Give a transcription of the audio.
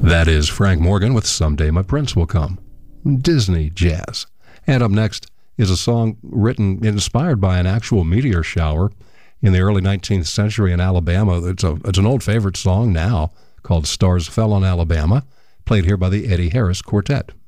That is Frank Morgan with Someday My Prince Will Come. Disney jazz. And up next is a song written, inspired by an actual meteor shower in the early 19th century in Alabama. It's an old favorite song now called Stars Fell on Alabama, played here by the Eddie Harris Quartet.